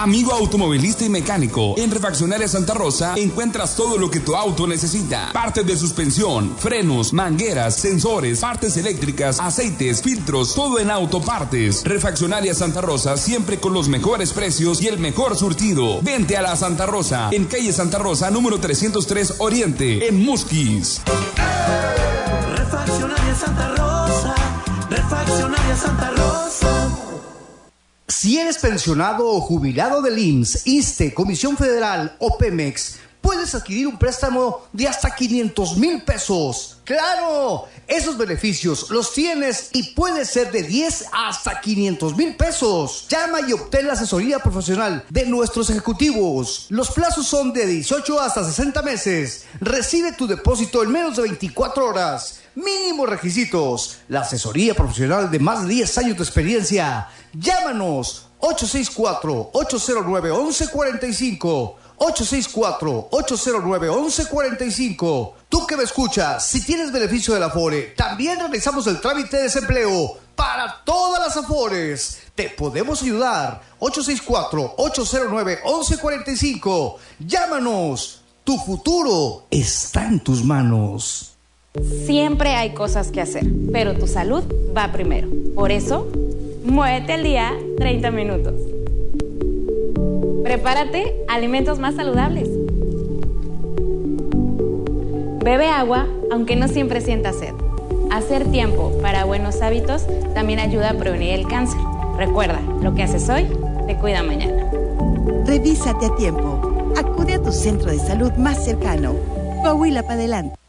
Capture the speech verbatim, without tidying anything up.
Amigo automovilista y mecánico, en Refaccionaria Santa Rosa encuentras todo lo que tu auto necesita. Partes de suspensión, frenos, mangueras, sensores, partes eléctricas, aceites, filtros, todo en autopartes. Refaccionaria Santa Rosa, siempre con los mejores precios y el mejor surtido. Vente a la Santa Rosa, en calle Santa Rosa, número trescientos tres Oriente, en Musquis. Refaccionaria Santa Rosa, Refaccionaria Santa Rosa. Si eres pensionado o jubilado del I M S S, ISSSTE, Comisión Federal o Pemex, puedes adquirir un préstamo de hasta quinientos mil pesos. ¡Claro! Esos beneficios los tienes y puede ser de diez hasta quinientos mil pesos. Llama y obtén la asesoría profesional de nuestros ejecutivos. Los plazos son de dieciocho hasta sesenta meses. Recibe tu depósito en menos de veinticuatro horas. Mínimos requisitos: la asesoría profesional de más de diez años de experiencia. Llámanos ocho seis cuatro, ocho cero nueve, once cuarenta y cinco. ocho seis cuatro, ocho cero nueve, once cuarenta y cinco. Tú que me escuchas, si tienes beneficio del Afore, también realizamos el trámite de desempleo para todas las Afores. Te podemos ayudar. ocho seis cuatro, ocho cero nueve, once cuarenta y cinco. Llámanos. Tu futuro está en tus manos. Siempre hay cosas que hacer, pero tu salud va primero. Por eso, muévete al día treinta minutos. Prepárate alimentos más saludables. Bebe agua, aunque no siempre sientas sed. Hacer tiempo para buenos hábitos también ayuda a prevenir el cáncer. Recuerda, lo que haces hoy te cuida mañana. Revísate a tiempo. Acude a tu centro de salud más cercano. Coahuila para adelante.